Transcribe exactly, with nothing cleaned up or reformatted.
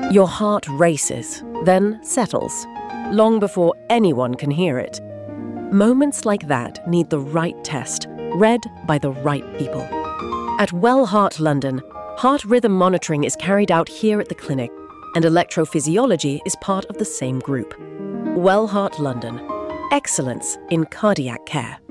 Your heart races, then settles, long before anyone can hear it. Moments like that need the right test, read by the right people. At Well Heart London, heart rhythm monitoring is carried out here at the clinic, and electrophysiology is part of the same group. Well Heart London. Excellence in cardiac care.